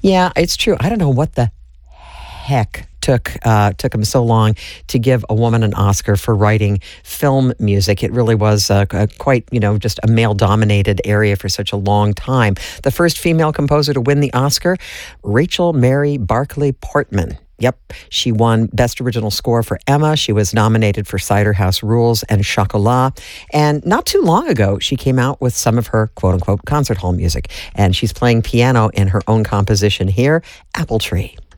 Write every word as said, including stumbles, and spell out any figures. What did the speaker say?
Yeah, it's true. I don't know what the heck took uh, took him so long to give a woman an Oscar for writing film music. It really was uh, quite, you know, just a male-dominated area for such a long time. The first female composer to win the Oscar, Rachel Mary Barclay Portman. Yep, she won Best Original Score for Emma. She was nominated for Cider House Rules and Chocolat. And not too long ago, she came out with some of her quote-unquote concert hall music. And she's playing piano in her own composition here, Apple Tree.